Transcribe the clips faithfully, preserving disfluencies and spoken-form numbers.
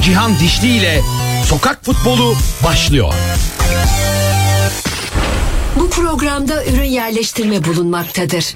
Cihan Dişli ile Sokak Futbolu başlıyor. Bu programda ürün yerleştirme bulunmaktadır.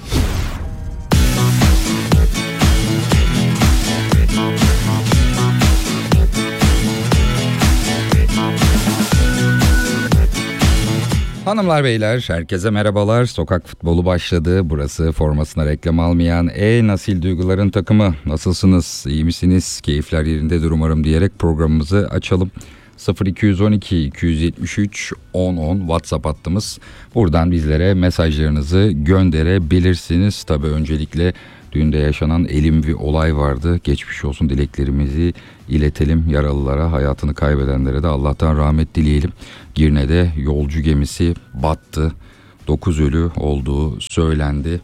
Hanımlar beyler, herkese merhabalar. Sokak futbolu başladı. Burası formasına reklam almayan en asil duyguların takımı. Nasılsınız? İyi misiniz? Keyifler yerindedir umarım diyerek programımızı açalım. sıfır iki on iki iki yetmiş üç on on WhatsApp hattımız. Buradan bizlere mesajlarınızı gönderebilirsiniz. Tabii öncelikle dün de yaşanan elim bir olay vardı. Geçmiş olsun dileklerimizi iletelim yaralılara, hayatını kaybedenlere de Allah'tan rahmet dileyelim. Girne'de yolcu gemisi battı. dokuz ölü olduğu söylendi.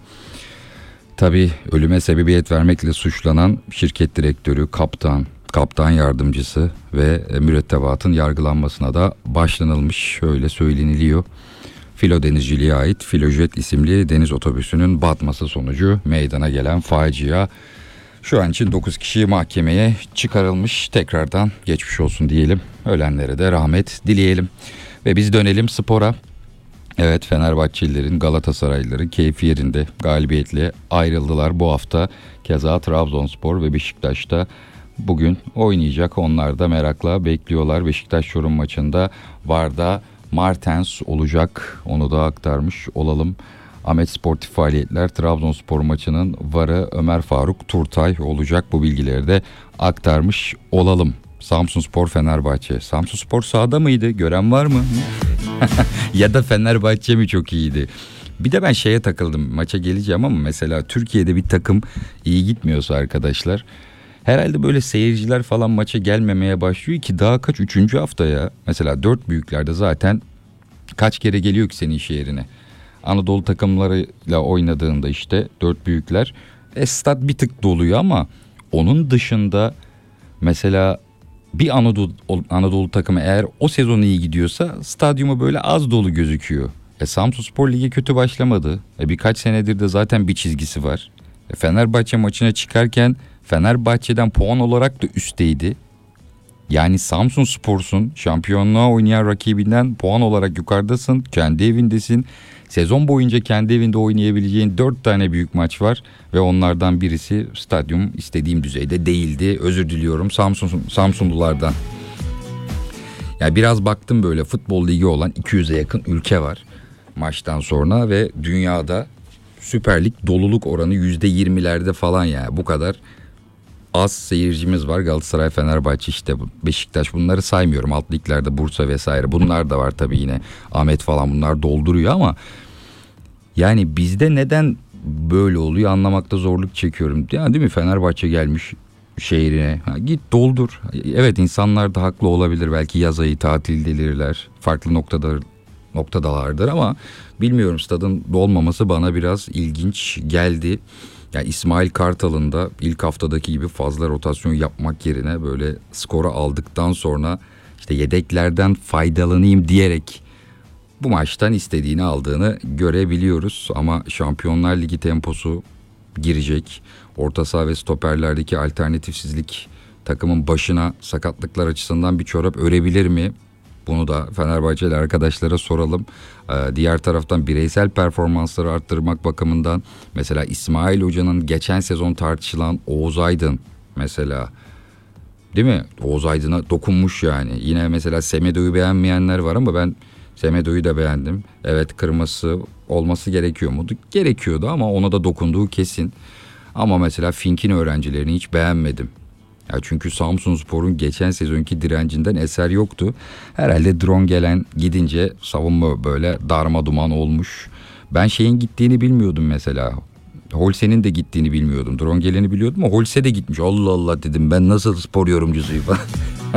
Tabii ölüme sebebiyet vermekle suçlanan şirket direktörü, kaptan, kaptan yardımcısı ve mürettebatın yargılanmasına da başlanılmış, öyle söyleniliyor. Filo Denizciliğe ait Filojet isimli deniz otobüsünün batması sonucu meydana gelen facia. Şu an için dokuz kişi mahkemeye çıkarılmış. Tekrardan geçmiş olsun diyelim. Ölenlere de rahmet dileyelim. Ve biz dönelim spora. Evet, Fenerbahçelilerin, Galatasaraylıların keyfi yerinde, galibiyetle ayrıldılar bu hafta. Keza Trabzonspor ve Beşiktaş'ta bugün oynayacak. Onlar da merakla bekliyorlar. Beşiktaş-Çorum maçında Varda Martens olacak. Onu da aktarmış olalım. Ahmet Sportif Faaliyetler Trabzonspor maçının varı Ömer Faruk Turtay olacak. Bu bilgileri de aktarmış olalım. Samsunspor Fenerbahçe. Samsunspor sahada mıydı? Gören var mı? Ya da Fenerbahçe mi çok iyiydi? Bir de ben şeye takıldım. Maça geleceğim ama mesela Türkiye'de bir takım iyi gitmiyorsa arkadaşlar, herhalde böyle seyirciler falan maça gelmemeye başlıyor ki daha kaç üçüncü hafta ya. Mesela dört büyüklerde zaten kaç kere geliyor ki senin şehrine. Anadolu takımlarıyla oynadığında işte dört büyükler e, stat bir tık doluyor ama onun dışında mesela bir Anadolu, Anadolu takımı eğer o sezon iyi gidiyorsa stadyumu böyle az dolu gözüküyor. E, Samsunspor Ligi kötü başlamadı. E, birkaç senedir de zaten bir çizgisi var. E, Fenerbahçe maçına çıkarken Fenerbahçe'den puan olarak da üstteydi. Yani Samsunspor'sun, şampiyonluğa oynayan rakibinden puan olarak yukarıdasın, kendi evindesin. Sezon boyunca kendi evinde oynayabileceğin dört tane büyük maç var ve onlardan birisi stadyum istediğim düzeyde değildi. Özür diliyorum Samsun, Samsunlulardan. Yani biraz baktım, böyle futbol ligi olan iki yüze yakın ülke var maçtan sonra ve dünyada Süper Lig doluluk oranı yüzde yirmilerde falan, yani bu kadar az seyircimiz var. Galatasaray, Fenerbahçe, işte Beşiktaş, bunları saymıyorum. Alt liglerde Bursa vesaire bunlar da var tabii, yine Ahmet falan bunlar dolduruyor ama yani bizde neden böyle oluyor anlamakta zorluk çekiyorum. Yani değil mi, Fenerbahçe gelmiş şehrine, ha, git doldur. Evet, insanlar da haklı olabilir, belki yaz ayı tatildedirler, farklı noktada noktadalardır ama bilmiyorum, stadın dolmaması bana biraz ilginç geldi. Yani İsmail Kartal'ın da ilk haftadaki gibi fazla rotasyon yapmak yerine böyle skoru aldıktan sonra işte yedeklerden faydalanayım diyerek bu maçtan istediğini aldığını görebiliyoruz. Ama Şampiyonlar Ligi temposu girecek. Orta saha ve stoperlerdeki alternatifsizlik takımın başına sakatlıklar açısından bir çorap örebilir mi? Bunu da Fenerbahçeli arkadaşlara soralım. Ee, diğer taraftan bireysel performansları arttırmak bakımından mesela İsmail Hoca'nın geçen sezon tartışılan Oğuz Aydın mesela, değil mi? Oğuz Aydın'a dokunmuş yani. Yine mesela Semedo'yu beğenmeyenler var ama ben Semedo'yu da beğendim. Evet, kırması olması gerekiyor mu? Gerekiyordu ama ona da dokunduğu kesin. Ama mesela Fink'in öğrencilerini hiç beğenmedim. Ya çünkü Samsunspor'un geçen sezonki direncinden eser yoktu. Herhalde Drone gelen gidince savunma böyle darma duman olmuş. Ben şeyin gittiğini bilmiyordum mesela. Holse'nin de gittiğini bilmiyordum. Drone geleni biliyordum ama Holse de gitmiş. Allah Allah dedim, ben nasıl spor yorumcusuyum falan.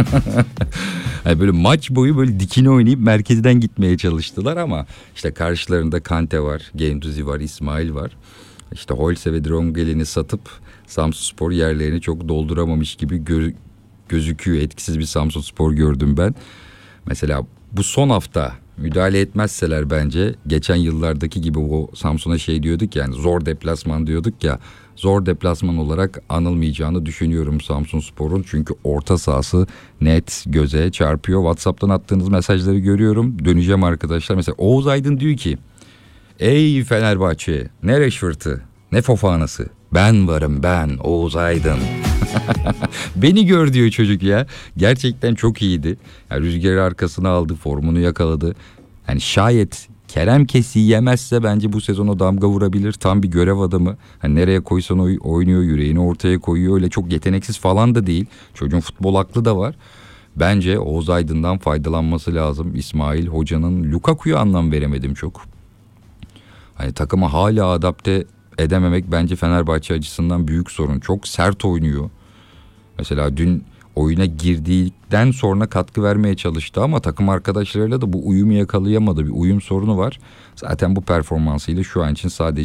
Yani böyle maç boyu böyle dikine oynayıp merkezden gitmeye çalıştılar ama işte karşılarında Kante var, Genduzi var, İsmail var. İşte Holse ve Drongeleni satıp Samsunspor yerlerini çok dolduramamış gibi gö- gözüküyor. Etkisiz bir Samsunspor gördüm ben. Mesela bu son hafta müdahale etmezseler bence geçen yıllardaki gibi o Samsun'a şey diyorduk yani zor deplasman diyorduk ya, zor deplasman olarak anılmayacağını düşünüyorum Samsunspor'un. Çünkü orta sahası net göze çarpıyor. WhatsApp'tan attığınız mesajları görüyorum. Döneceğim arkadaşlar. Mesela Oğuz Aydın diyor ki ey Fenerbahçe, ne Rashford'ı ne Fofana'sı, ben varım ben Oğuz Aydın. Beni gör diyor çocuk ya. Gerçekten çok iyiydi. Yani rüzgarı arkasına aldı, formunu yakaladı. Yani şayet Kerem Kesi'yi yemezse bence bu sezonu damga vurabilir. Tam bir görev adamı. Hani nereye koysan oy- oynuyor, yüreğini ortaya koyuyor. Öyle çok yeteneksiz falan da değil. Çocuğun futbol aklı da var. Bence Oğuz Aydın'dan faydalanması lazım. İsmail Hoca'nın Lukaku'ya anlam veremedim çok. Hani takıma hala adapte edememek bence Fenerbahçe açısından büyük sorun. Çok sert oynuyor. Mesela dün oyuna girdikten sonra katkı vermeye çalıştı ama takım arkadaşlarıyla da bu uyumu yakalayamadı. Bir uyum sorunu var. Zaten bu performansıyla şu an için sadece